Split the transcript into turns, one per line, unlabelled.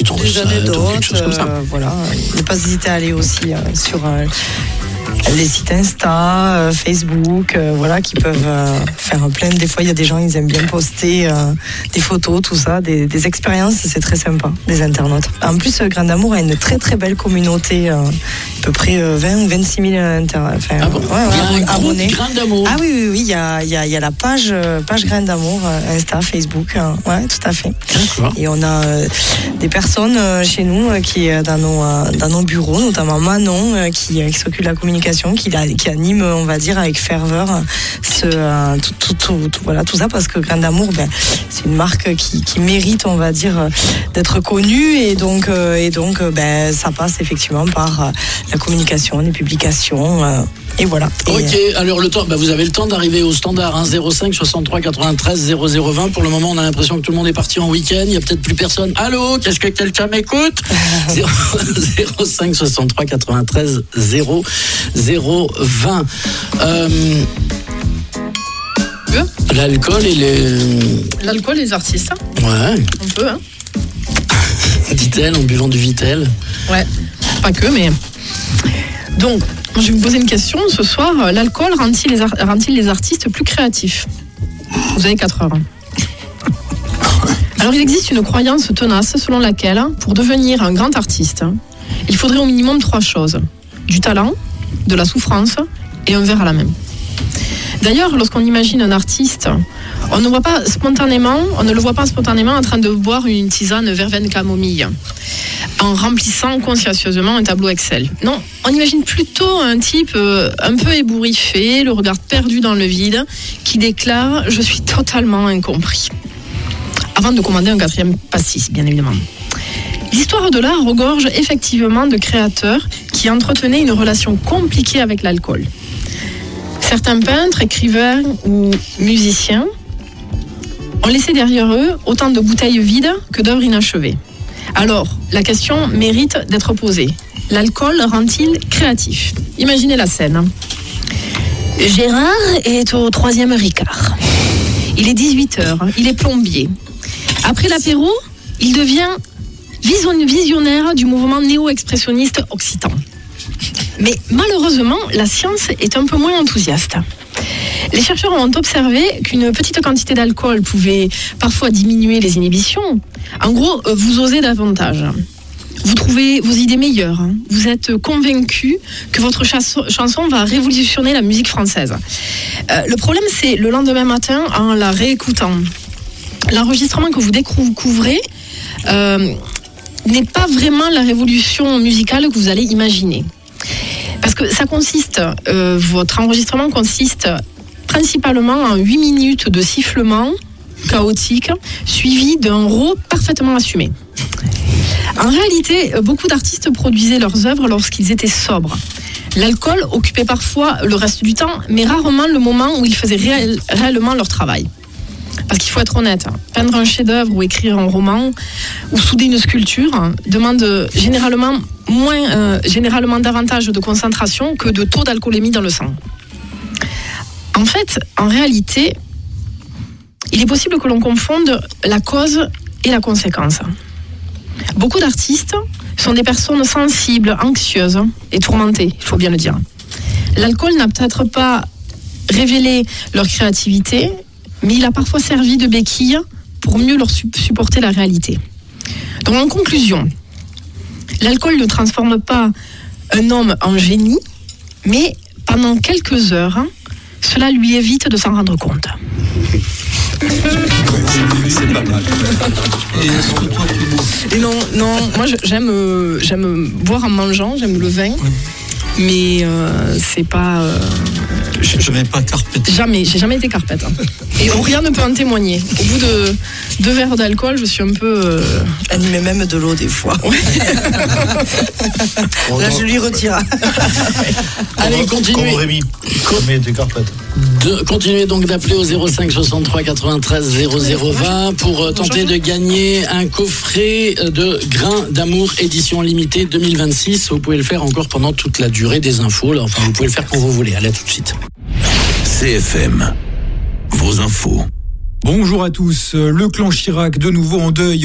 petites recettes ou quelque chose comme ça.
Voilà, ne pas hésiter à aller aussi sur les sites Insta, Facebook, voilà, qui peuvent faire plein. Des fois, il y a des gens, ils aiment bien poster des photos, tout ça, des expériences, c'est très sympa, des internautes. En plus, Grain d'Amour a une très très belle communauté, à peu près 20 ou 26 000 abonnés.
Grain d'Amour.
Ah oui, il y a la page Grain d'Amour, Insta, Facebook, ouais, tout à fait.
D'accord.
Et on a des personnes chez nous qui dans nos bureaux, notamment Manon, qui s'occupe de la communication, qui anime, on va dire, avec ferveur tout ça, parce que Grain d'Amour, c'est une marque qui mérite, on va dire, d'être connue, et donc ça passe effectivement par la communication, les publications, et voilà.
Ok, alors le temps, vous avez le temps d'arriver au standard, 05 63 93 00 20. Pour le moment, on a l'impression que tout le monde est parti en week-end, il n'y a peut-être plus personne. Allô, qu'est-ce que quelqu'un m'écoute? 05 63 93 00 20. L'alcool et
les artistes.
Ouais.
On peut, hein.
Dit-elle en buvant du Vitel.
Ouais, pas que, mais... Donc, je vais vous poser une question ce soir. L'alcool rend-il les artistes plus créatifs? Vous avez 4 heures. Alors, il existe une croyance tenace selon laquelle, pour devenir un grand artiste, il faudrait au minimum 3 choses. Du talent, de la souffrance et un verre à la main. D'ailleurs, lorsqu'on imagine un artiste, on ne le voit pas spontanément en train de boire une tisane verveine camomille, en remplissant consciencieusement un tableau Excel. Non, on imagine plutôt un type un peu ébouriffé, le regard perdu dans le vide, qui déclare « Je suis totalement incompris ». Avant de commander un 4e pastis, bien évidemment. L'histoire de l'art regorge effectivement de créateurs qui entretenaient une relation compliquée avec l'alcool. Certains peintres, écrivains ou musiciens ont laissé derrière eux autant de bouteilles vides que d'œuvres inachevées. Alors, la question mérite d'être posée. L'alcool rend-il créatif? Imaginez la scène. Gérard est au 3e Ricard. Il est 18h, il est plombier. Après l'apéro, il devient visionnaire du mouvement néo-expressionniste occitan. Mais malheureusement, la science est un peu moins enthousiaste. Les chercheurs ont observé qu'une petite quantité d'alcool pouvait parfois diminuer les inhibitions. En gros, vous osez davantage. Vous trouvez vos idées meilleures. Vous êtes convaincu que votre chanson va révolutionner la musique française. Le problème, c'est le lendemain matin, en la réécoutant. L'enregistrement que vous découvrez n'est pas vraiment la révolution musicale que vous allez imaginer. Parce que ça consiste, votre enregistrement consiste principalement en 8 minutes de sifflement chaotique, suivi d'un raw parfaitement assumé. En réalité, beaucoup d'artistes produisaient leurs œuvres lorsqu'ils étaient sobres. L'alcool occupait parfois le reste du temps, mais rarement le moment où ils faisaient réellement leur travail. Parce qu'il faut être honnête, peindre un chef-d'œuvre ou écrire un roman ou souder une sculpture demande généralement davantage de concentration que de taux d'alcoolémie dans le sang. En fait, en réalité, il est possible que l'on confonde la cause et la conséquence. Beaucoup d'artistes sont des personnes sensibles, anxieuses et tourmentées, il faut bien le dire. L'alcool n'a peut-être pas révélé leur créativité, mais il a parfois servi de béquille pour mieux leur supporter la réalité. Donc en conclusion, l'alcool ne transforme pas un homme en génie, mais pendant quelques heures, cela lui évite de s'en rendre compte.
C'est pas mal. Et est-ce que toi tu bois?
Et non, moi j'aime boire en mangeant, j'aime le vin, mais c'est pas...
Je n'ai pas carpette.
Jamais, j'ai jamais été carpette. Et rien ne peut en témoigner. Au bout de 2 verres d'alcool, je suis un peu...
animée même de l'eau des fois. Ouais. Là, je lui retire.
Allez, continuez.
Comme Rémi, des carpettes.
Continuez donc d'appeler au 05 63 93 00 20 pour tenter de gagner un coffret de Grain d'Amour édition limitée 2026. Vous pouvez le faire encore pendant toute la durée des infos. Là. Enfin, vous pouvez le faire quand vous voulez. Allez, à tout de suite.
CFM, vos infos.
Bonjour à tous. Le clan Chirac de nouveau en deuil